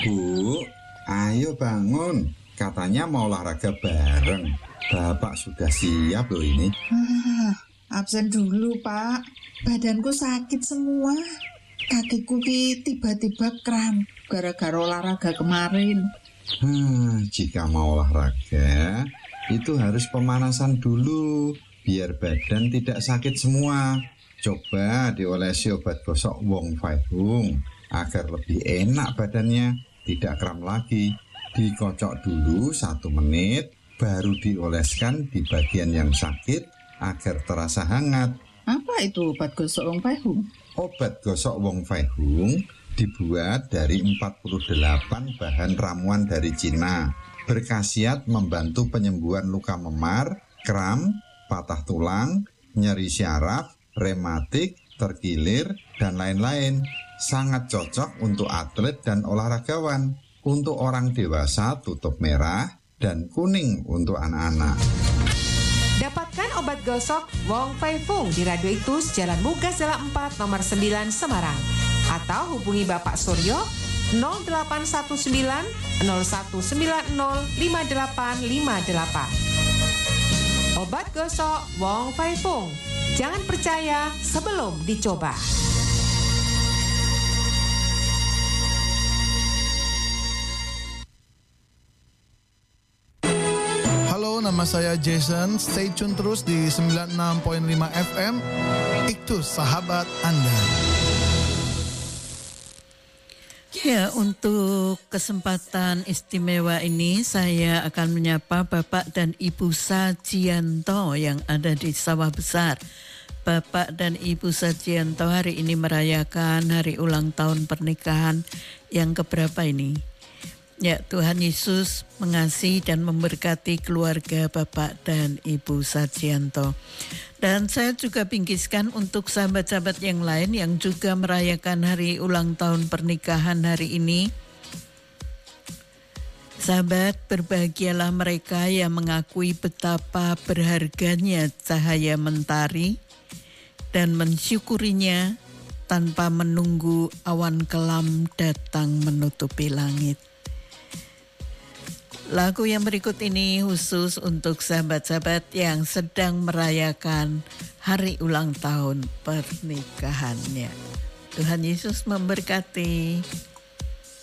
Bu, ayo bangun. Katanya mau olahraga bareng. Bapak sudah siap loh ini. Absen dulu, Pak. Badanku sakit semua. Kakiku tiba-tiba kram gara-gara olahraga kemarin. Jika mau olahraga, itu harus pemanasan dulu, biar badan tidak sakit semua. Coba diolesi obat gosok Wong Fai Hung, agar lebih enak badannya, tidak kram lagi. Dikocok dulu 1 menit, baru dioleskan di bagian yang sakit, agar terasa hangat. Apa itu obat gosok Wong Fai Hung? Obat gosok Wong Fai Hung dibuat dari 48 bahan ramuan dari Cina. Berkhasiat membantu penyembuhan luka memar, kram, patah tulang, nyeri syaraf, rematik, terkilir, dan lain-lain. Sangat cocok untuk atlet dan olahragawan. Untuk orang dewasa tutup merah dan kuning untuk anak-anak. Dapatkan obat gosok Wong Fai Hung di Radio Iktus Jalan Mugas Jalan 4 nomor 9 Semarang. Atau hubungi Bapak Suryo 0819 0190 5858. Obat gosok Wong Fai Hung. Jangan percaya sebelum dicoba. Halo, nama saya Jason. Stay tune terus di 96.5 FM. Iktus, sahabat Anda. Ya, untuk kesempatan istimewa ini saya akan menyapa Bapak dan Ibu Sajianto yang ada di Sawah Besar. Bapak dan Ibu Sajianto hari ini merayakan hari ulang tahun pernikahan yang keberapa ini? Ya, Tuhan Yesus mengasihi dan memberkati keluarga Bapak dan Ibu Sajianto. Dan saya juga bingkiskan untuk sahabat-sahabat yang lain yang juga merayakan hari ulang tahun pernikahan hari ini. Sahabat, berbahagialah mereka yang mengakui betapa berharganya cahaya mentari dan mensyukurinya tanpa menunggu awan kelam datang menutupi langit. Lagu yang berikut ini khusus untuk sahabat-sahabat yang sedang merayakan hari ulang tahun pernikahannya. Tuhan Yesus memberkati.